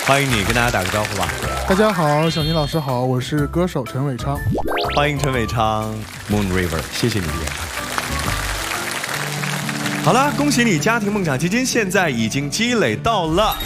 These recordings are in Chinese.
欢迎你，跟大家打个招呼吧。 大家好，小宁老师好，我是歌手陈伟昌。 欢迎陈伟昌 Moon River， 谢谢你的演唱。好了，恭喜你，家庭梦想基金现在已经积累到了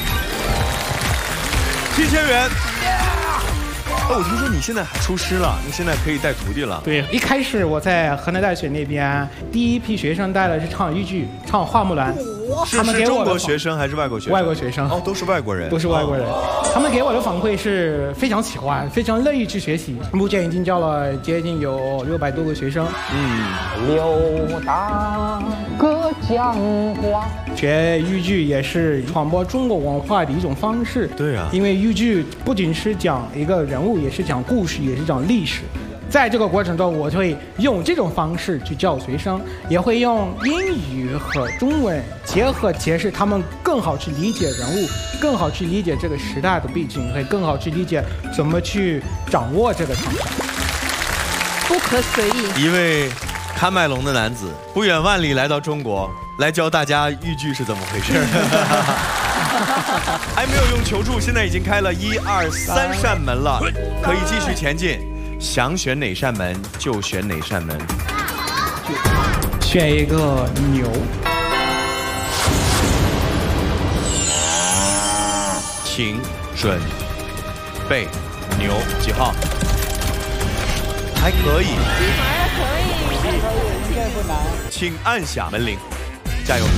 7000元。哦，我听说你现在还出师了，你现在可以带徒弟了。 对，一开始我在河南大学那边，第一批学生带的是唱豫剧，唱花木兰。 是中国学生还是外国学生？ 外国学生。 哦，都是外国人。 都是外国人。他们给我的反馈是非常喜欢，非常乐意去学习。目前已经教了接近有600多个学生。 刘大哥讲话。 学豫剧也是传播中国文化的一种方式。 对啊， 因为豫剧不仅是讲一个人物，也是讲故事，也是讲历史。在这个过程中，我会用这种方式去教学生，也会用英语和中文结合解释，他们更好去理解人物，更好去理解这个时代的背景，会更好去理解怎么去掌握这个场景。 不可思议！ 一位喀麦隆的男子不远万里来到中国，来教大家豫剧是怎么回事。还没有用求助，现在已经开了1、2、3扇门了，可以继续前进。想选哪扇门就选哪扇门， 选一个牛。 请准备，牛几号？还可以， 还可以， 应该不难。 请按下门铃，加油！